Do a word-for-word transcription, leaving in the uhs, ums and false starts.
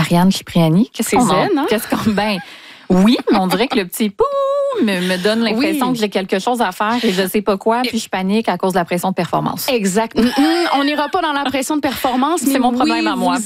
Marianne Cipriani. Qu'est-ce C'est qu'on zen, hein? Qu'est-ce qu'on ben oui, mais on dirait que le petit pou me, me donne l'impression Oui. que j'ai quelque chose à faire et je sais pas quoi, puis je panique à cause de la pression de performance. Exact. On n'ira pas dans la pression de performance. C'est mais mon problème oui, à moi, vous